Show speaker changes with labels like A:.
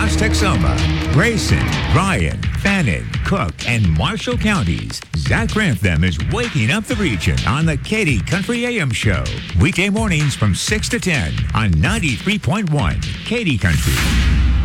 A: Las Texoma, Grayson, Bryan, Fannin, Cook, and Marshall counties. Zach Grantham is waking up the region on the Katy Country AM Show. Weekday mornings from 6 to 10 on 93.1 Katy Country.